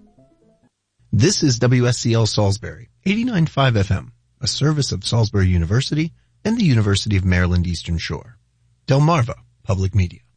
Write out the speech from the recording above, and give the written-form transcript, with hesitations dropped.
This is WSCL Salisbury, 89.5 FM, a service of Salisbury University and the University of Maryland Eastern Shore. Delmarva Public Media.